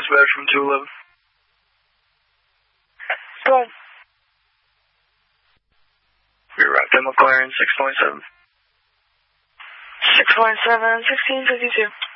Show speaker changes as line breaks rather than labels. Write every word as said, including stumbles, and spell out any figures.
dispatch from two eleven.
Go ahead.
We arrived at McLaren six point seven.
six point seven, sixteen fifty-two.